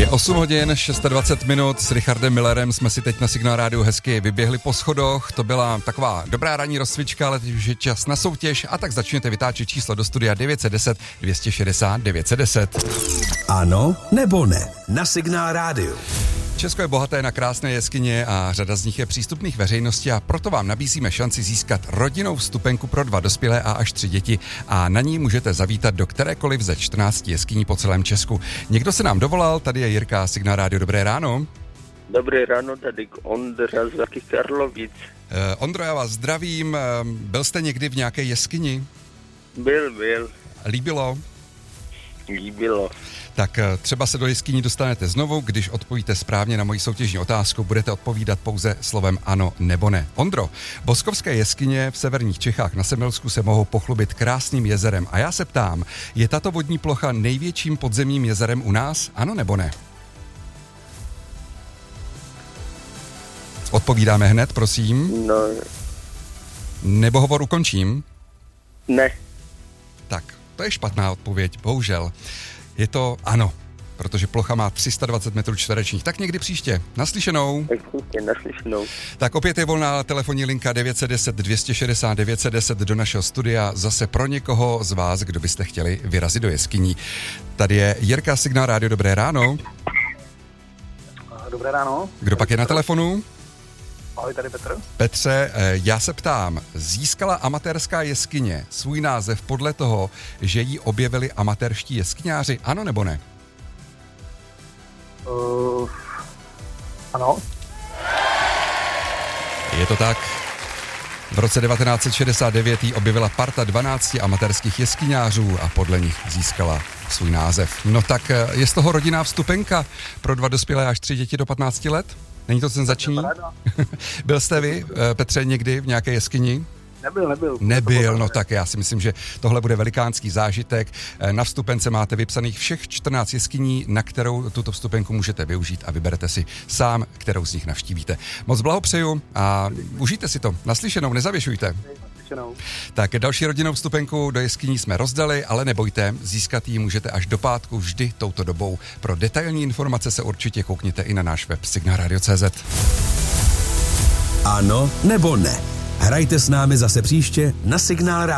Je 8 hodin, 26 minut, s Richardem Millerem jsme si teď na Signál Rádiu hezky vyběhli po schodoch, to byla taková dobrá ranní rozcvička, ale teď už je čas na soutěž a tak začněte vytáčet číslo do studia 910 260 910. Ano nebo ne, na Signál Rádiu. Česko je bohaté na krásné jeskyně a řada z nich je přístupných veřejnosti a proto vám nabízíme šanci získat rodinnou vstupenku pro 2 dospělé a až 3 děti a na ní můžete zavítat do kterékoliv ze 14 jeskyní po celém Česku. Někdo se nám dovolal, tady je Jirka, Signál Rádio, dobré ráno. Dobré ráno, tady Ondra z Velkých Karlovic. Ondro, já vás zdravím, byl jste někdy v nějaké jeskyni? Byl. Líbilo? Líbilo. Tak třeba se do jeskyní dostanete znovu, když odpovíte správně na moji soutěžní otázku, budete odpovídat pouze slovem ano nebo ne. Ondro, boskovské jeskyně v severních Čechách na Semilsku se mohou pochlubit krásným jezerem a já se ptám, je tato vodní plocha největším podzemním jezerem u nás, ano nebo ne? Odpovídáme hned, prosím. No. Nebo hovor ukončím? Ne. Tak, to je špatná odpověď, bohužel. Je to ano, protože plocha má 320 metrů čtverečních. Tak někdy příště. Naslyšenou. Naslyšenou. Tak opět je volná telefonní linka 910 260 910 do našeho studia. Zase pro někoho z vás, kdo byste chtěli vyrazit do jeskyní. Tady je Jirka, Signál Rádio, dobré ráno. Dobré ráno. Kdo pak je na telefonu? Ahoj, tady Petr. Petře, já se ptám, získala amatérská jeskyně svůj název podle toho, že ji objevili amatérští jeskyňáři, ano nebo ne? Ano. Je to tak. V roce 1969 ji objevila parta 12 amatérských jeskyňářů a podle nich získala svůj název. No tak je z toho rodinná vstupenka pro 2 dospělé až 3 děti do 15 let? Není to senzační? Byl jste vy, Petře, někdy v nějaké jeskyni? Nebyl, no tak já si myslím, že tohle bude velikánský zážitek. Na vstupence máte vypsaných všech 14 jeskyní, na kterou tuto vstupenku můžete využít a vyberete si sám, kterou z nich navštívíte. Moc blahopřeju a užijte si to. Naslyšenou, nezavěšujte. Tak další rodinnou vstupenku do jeskyní jsme rozdali, ale nebojte, získat ji můžete až do pátku vždy touto dobou. Pro detailní informace se určitě koukněte i na náš web signalradio.cz. Ano nebo ne? Hrajte s námi zase příště na Signál Rádio.